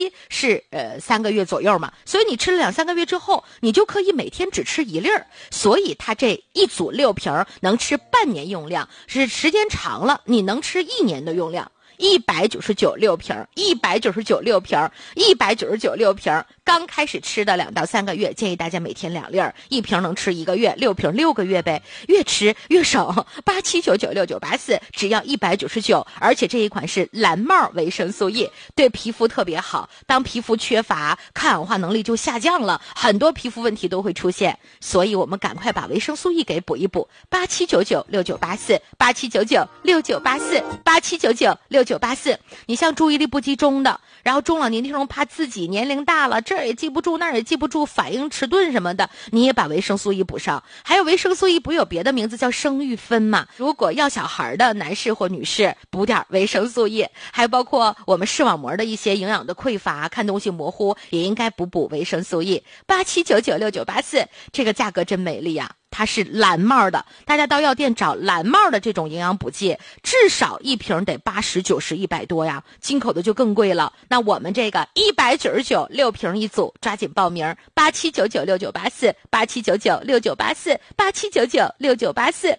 是3个月左右嘛，所以你吃了2-3个月之后，你就可以每天只吃1粒儿，所以它这一组6瓶能吃半年用量，是时间长了你能吃1年的用量。199六瓶，199六瓶，199六瓶。刚开始吃的2到3个月，建议大家每天2粒儿，1瓶能吃1个月，6瓶6个月呗，越吃越少。87996984只要199，而且这一款是蓝帽维生素 E， 对皮肤特别好。当皮肤缺乏，抗氧化能力就下降了，很多皮肤问题都会出现，所以我们赶快把维生素 E 给补一补。87996984，87996984，87996984。你像注意力不集中的，然后中老年听众怕自己年龄大了，这儿也记不住那儿也记不住，反应迟钝什么的，你也把维生素 E 补上。还有维生素 E 不有别的名字叫生育酚嘛，如果要小孩的男士或女士补点维生素 E， 还包括我们视网膜的一些营养的匮乏，看东西模糊，也应该补维生素 E。87996984，这个价格真美丽啊，它是蓝帽的，大家到药店找蓝帽的这种营养补剂，至少1瓶得80、90、100多呀，进口的就更贵了。那我们这个199 6瓶一组，抓紧报名，87996984，87996984，87996984。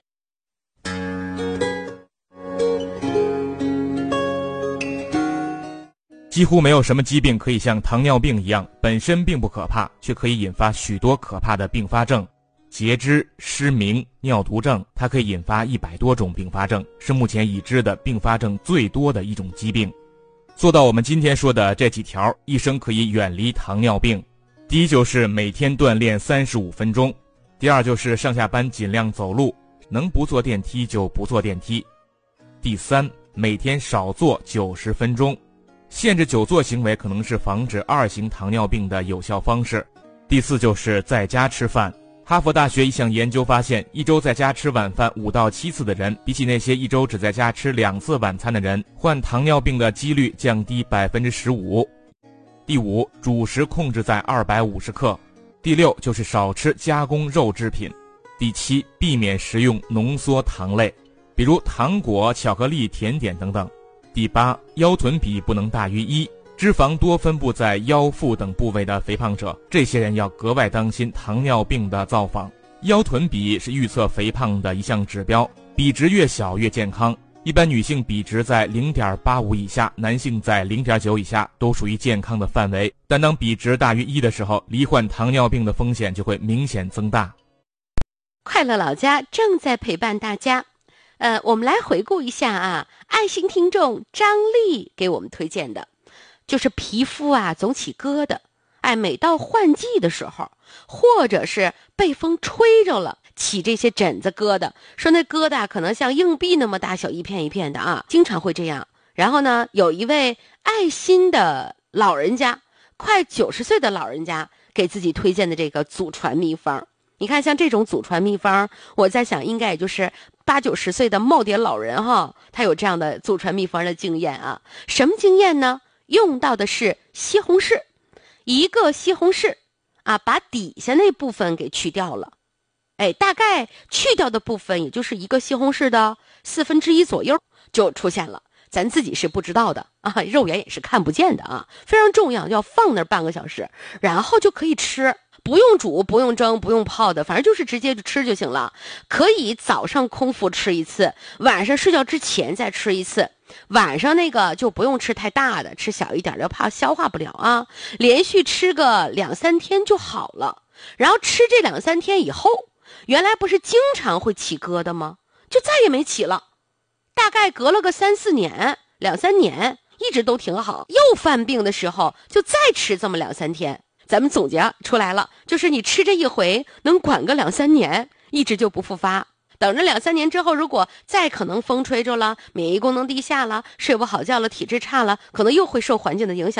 几乎没有什么疾病可以像糖尿病一样，本身并不可怕，却可以引发许多可怕的并发症。截肢、失明、尿毒症，它可以引发100多种并发症，是目前已知的并发症最多的一种疾病。做到我们今天说的这几条，一生可以远离糖尿病。第一就是每天锻炼35分钟，第二就是上下班尽量走路，能不坐电梯就不坐电梯。第三，每天少坐90分钟，限制久坐行为可能是防止2型糖尿病的有效方式。第四就是在家吃饭。哈佛大学一项研究发现，一周在家吃晚饭5到7次的人，比起那些一周只在家吃2次晚餐的人，患糖尿病的几率降低15%。第五，主食控制在250克。第六就是少吃加工肉制品。第七，避免食用浓缩糖类，比如糖果、巧克力、甜点等等。第八，腰臀比不能大于1。脂肪多分布在腰腹等部位的肥胖者，这些人要格外当心糖尿病的造访。腰臀比是预测肥胖的一项指标，比值越小越健康。一般女性比值在 0.85 以下，男性在 0.9 以下，都属于健康的范围。但当比值大于1的时候，罹患糖尿病的风险就会明显增大。 快乐老家正在陪伴大家。我们来回顾一下啊，爱心听众张丽给我们推荐的，就是皮肤啊总起疙瘩，每到换季的时候，或者是被风吹着了，起这些疹子疙瘩，说那疙瘩可能像硬币那么大小，一片一片的啊，经常会这样。然后呢，有一位爱心的老人家，快90岁的老人家给自己推荐的这个祖传秘方。你看像这种祖传秘方，我在想应该也就是80、90岁的耄耋老人哈，他有这样的祖传秘方的经验啊。什么经验呢？用到的是西红柿，一个西红柿啊，把底下那部分给去掉了，大概去掉的部分也就是一个西红柿的1/4左右就出现了，咱自己是不知道的啊，肉眼也是看不见的啊，非常重要，要放那半个小时，然后就可以吃。不用煮，不用蒸，不用泡的，反正就是直接就吃就行了。可以早上空腹吃一次，晚上睡觉之前再吃一次。晚上那个就不用吃太大的，吃小一点的，怕消化不了啊。连续吃个2-3天就好了。然后吃这2-3天以后，原来不是经常会起疙瘩吗？就再也没起了。大概隔了个3-4年、2-3年，一直都挺好。又犯病的时候，就再吃这么2-3天。咱们总结出来了，就是你吃这一回能管个2-3年，一直就不复发。等着2-3年之后，如果再可能风吹着了，免疫功能低下了，睡不好觉了，体质差了，可能又会受环境的影响。